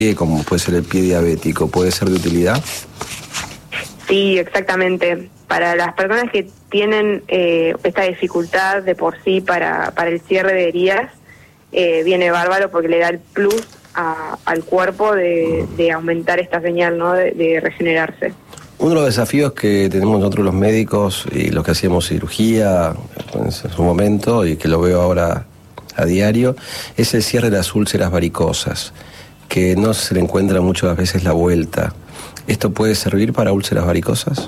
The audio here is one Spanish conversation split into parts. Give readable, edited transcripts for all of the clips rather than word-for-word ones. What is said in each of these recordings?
como puede ser el pie diabético, ¿puede ser de utilidad? Sí, exactamente. Para las personas que tienen esta dificultad de por sí para el cierre de heridas, viene bárbaro porque le da el plus al cuerpo de aumentar esta señal, ¿no? de regenerarse. Uno de los desafíos que tenemos nosotros los médicos y los que hacíamos cirugía en su momento, y que lo veo ahora a diario, es el cierre de las úlceras varicosas, que no se le encuentra muchas veces la vuelta. ¿Esto puede servir para úlceras varicosas?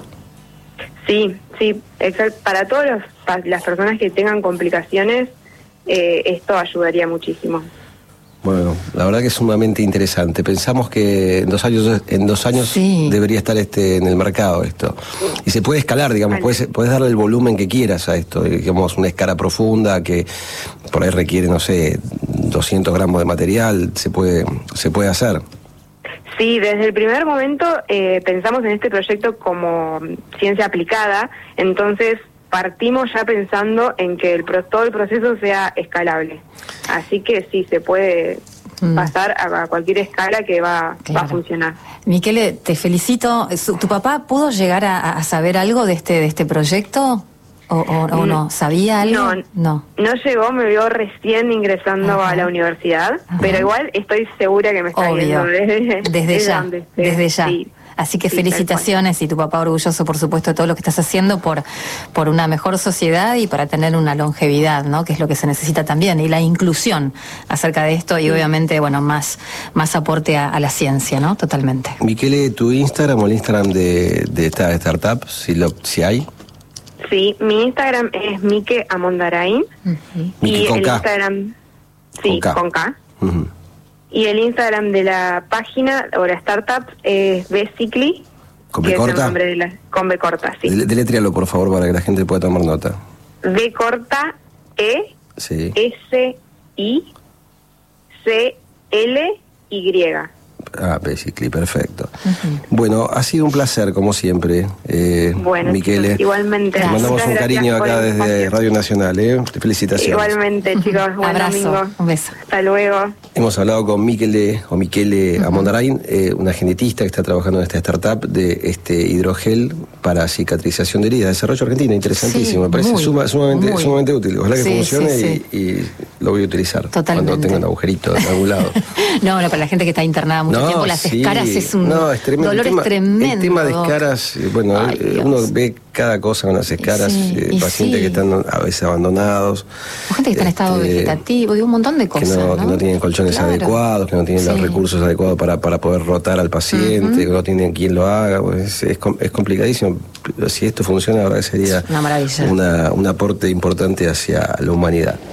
Sí, exacto. Para todas las personas que tengan complicaciones, esto ayudaría muchísimo. Bueno, la verdad que es sumamente interesante. Pensamos que en 2 años sí debería estar en el mercado esto. Y se puede escalar, digamos, puedes darle el volumen que quieras a esto. Digamos, una escala profunda que por ahí requiere, no sé, 200 gramos de material, se puede hacer. Sí, desde el primer momento pensamos en este proyecto como ciencia aplicada, entonces partimos ya pensando en que todo el proceso sea escalable. Así que sí, se puede pasar a cualquier escala que va a funcionar. Miquele, te felicito. ¿Tu papá pudo llegar a saber algo de este proyecto? ¿O no? ¿Sabía algo? No llegó, me vio recién ingresando a la universidad, pero igual estoy segura que me está viendo desde ya. Sí. Así que felicitaciones, y tu papá orgulloso, por supuesto, de todo lo que estás haciendo por una mejor sociedad y para tener una longevidad, ¿no? Que es lo que se necesita también, y la inclusión acerca de esto, y obviamente, bueno, más aporte a la ciencia, ¿no? Totalmente. Miquele, ¿tu Instagram o el Instagram de esta startup, si hay? Sí, mi Instagram es Mike Amondarain. Mike con el K. Instagram, sí, con K. Uh-huh. Y el Instagram de la página o la startup es Basically. ¿Con B corta? Con B corta, sí. Deletréalo, por favor, para que la gente pueda tomar nota. B corta, sí. SICLY. Basically, perfecto. Bueno, ha sido un placer, como siempre, Miquele. Igualmente. Te mandamos un cariño acá desde Radio Nacional, Felicitaciones. Igualmente, chicos. Buen domingo. Un beso. Hasta luego. Hemos hablado con Miquele Amondarain, una genetista que está trabajando en esta startup de este hidrogel para cicatrización de heridas. Desarrollo argentino, interesantísimo. Me parece sumamente útil. Ojalá que funcione y lo voy a utilizar. Totalmente. Cuando tenga un agujerito en algún lado. No, para la gente que está internada mucho tiempo, las escaras es un dolor tremendo. El tema de escaras, uno ve cada cosa con las escaras, pacientes que están a veces abandonados. O gente que está en estado vegetativo, y un montón de cosas. Que no tienen colchones adecuados, que no tienen los recursos adecuados para poder rotar al paciente, que no tienen quien lo haga. Pues es complicadísimo. Si esto funciona, la verdad sería una maravilla. Un aporte importante hacia la humanidad.